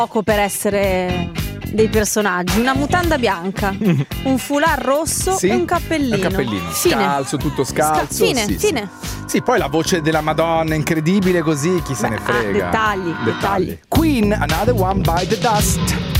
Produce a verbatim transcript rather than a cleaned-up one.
poco per essere dei personaggi. Una mutanda bianca, un foulard rosso Sì? e un cappellino. Un cappellino. Fine. Scalzo, tutto scalzo. Sca- fine, sì, fine. Sì. Sì, poi la voce della Madonna incredibile così, chi se Beh, ne frega. ah, dettagli, dettagli. Queen, Another One by the Dust.